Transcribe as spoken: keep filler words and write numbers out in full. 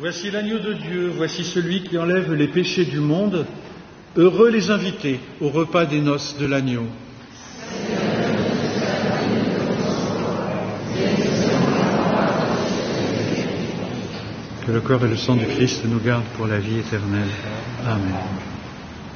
Voici l'agneau de Dieu, voici celui qui enlève les péchés du monde. Heureux les invités au repas des noces de l'agneau. Que le corps et le sang du Christ nous gardent pour la vie éternelle. Amen.